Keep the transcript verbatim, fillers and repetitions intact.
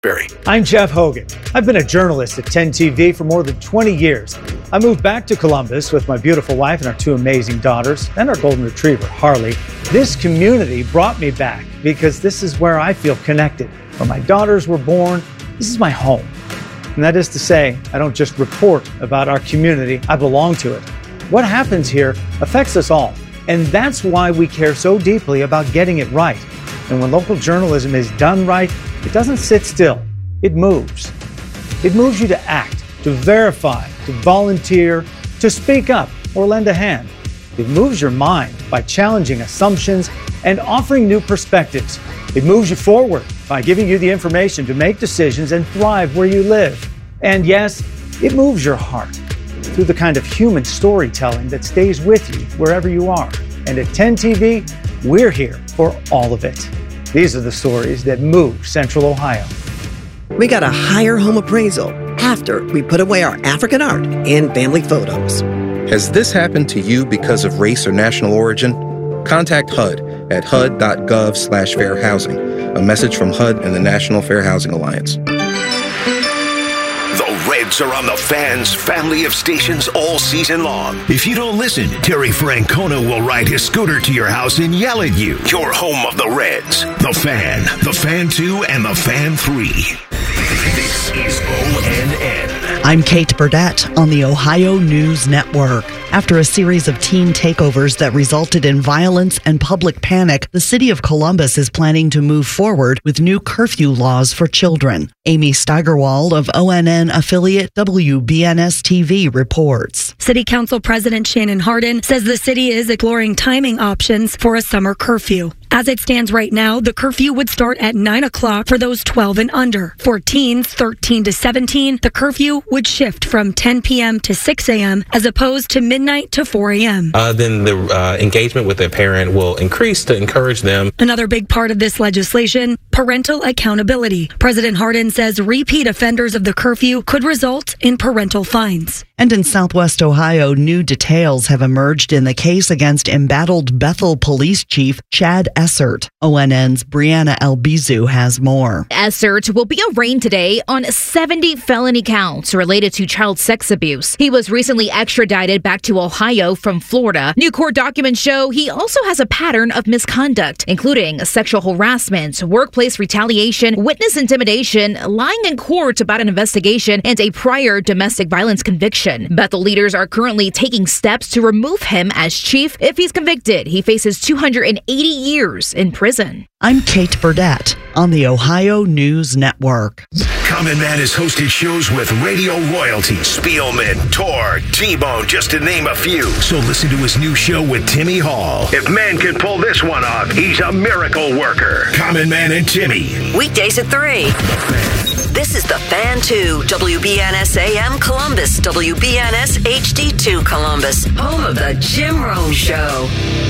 Barry. I'm Jeff Hogan. I've been a journalist at ten T V for more than twenty years. I moved back to Columbus with my beautiful wife and our two amazing daughters and our golden retriever, Harley. This community brought me back because this is where I feel connected. Where my daughters were born, this is my home. And that is to say, I don't just report about our community, I belong to it. What happens here affects us all. And that's why we care so deeply about getting it right. And when local journalism is done right, it doesn't sit still, it moves. It moves you to act, to verify, to volunteer, to speak up or lend a hand. It moves your mind by challenging assumptions and offering new perspectives. It moves you forward by giving you the information to make decisions and thrive where you live. And yes, it moves your heart through the kind of human storytelling that stays with you wherever you are. And at ten T V, we're here for all of it. These are the stories that move Central Ohio. We got a higher home appraisal after we put away our African art and family photos. Has this happened to you because of race or national origin? Contact H U D at H U D dot gov slash fair housing. A message from H U D and the National Fair Housing Alliance. The Reds are on the Fan's family of stations all season long. If you don't listen, Terry Francona will ride his scooter to your house and yell at you. Your home of the Reds. The Fan, The Fan two, and The Fan three. This is O N N. I'm Kate Burdett on the Ohio News Network. After a series of teen takeovers that resulted in violence and public panic, the city of Columbus is planning to move forward with new curfew laws for children. Amy Steigerwald of O N N affiliate W B N S T V reports. City Council President Shannon Hardin says the city is exploring timing options for a summer curfew. As it stands right now, the curfew would start at nine o'clock for those twelve and under. For teens thirteen to seventeen, the curfew would shift from ten p.m. to six a.m. as opposed to midnight to four a.m. Uh, then the uh, engagement with their parent will increase to encourage them. Another big part of this legislation, parental accountability. President Hardin says repeat offenders of the curfew could result in parental fines. And in Southwest Ohio, new details have emerged in the case against embattled Bethel Police Chief Chad Essert. O N N's Brianna Albizu has more. Essert will be arraigned today on seventy felony counts related to child sex abuse. He was recently extradited back to Ohio from Florida. New court documents show he also has a pattern of misconduct, including sexual harassment, workplace retaliation, witness intimidation, lying in court about an investigation, and a prior domestic violence conviction. Bethel leaders are currently taking steps to remove him as chief. If he's convicted, he faces two hundred eighty years in prison. I'm Kate Burdett on the Ohio News Network. Common Man has hosted shows with radio royalty, Spielman, Tor, T-Bone, just to name a few. So listen to his new show with Timmy Hall. If man can pull this one off, he's a miracle worker. Common Man and Timmy. Weekdays at three. This is The Fan two, W B N S A M Columbus, W B N S H D two Columbus, home of the Jim Rome Show.